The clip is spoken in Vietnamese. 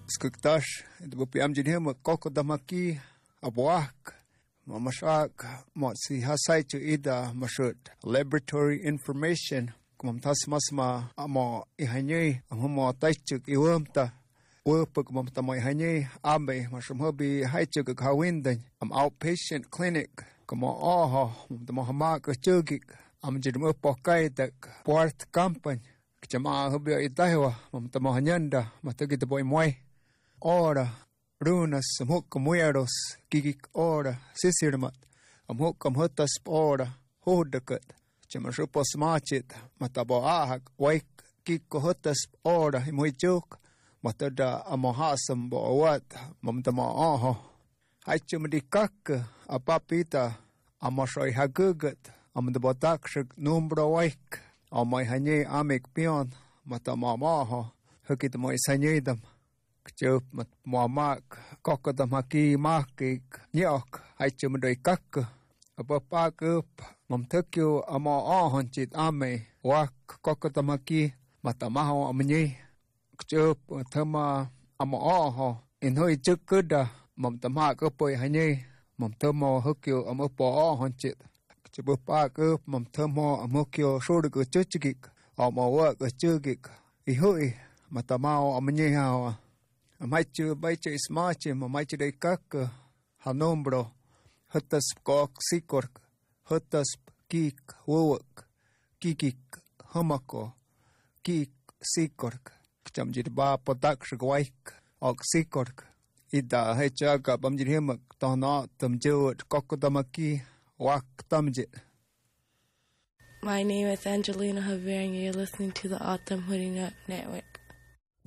skuktash bu piam jinhe ma kokodamaki abwak mamashak motsi hasai chu ida mashut laboratory information kumam tas masma amo ihanye amo taichuk iwamta work mam tamoy hanye ambe mashum hobi haichuk kawindan am outpatient clinic como oho tamo hamak chugik am jidmo pokai tak port campaign chama hobi itahwa mam tamo hanyanda matagit boy moy ora runas muk mueros gigik ora sisirmat amuk hotas ora hodakat chama supos machit matabo ahak waik kiko hotas ora moichuk matada amahasam boawat mamtama oho haichumdikak apapita amashoy hagugat amdabotakshik numbro waik amay hanye amik pion matama moho hukit moy sanyedam kchup mat moamak kokodam haki makik nyok haichumdikak apapakup mamtakyo ama ohon chit ame wak kokodam haki matamaho amnye chụp thơm amo ho in hơi trước cứ đà mầm tầm hạ cứ bơi hay nhỉ mầm thơm mò hức kiểu amo bỏ hòn chết chụp ba cứ mầm thơm mò amo kiểu số được trước chích amo vợ cứ chưa kịp ý hơi mà tầm mau amo nhỉ hào mai chưa bay chơi smart chơi mà mai chơi đây các hanom bro hutas kok sikor hutas kik work kikik hamako kik sikor chăm chỉ ba potak shuaik oxicork ida hecha ka bam chỉ hem to no tam chu kokotamaki wak tam ji. My name is Angelina Javier and you're listening to the Autumn Hooding Up Network.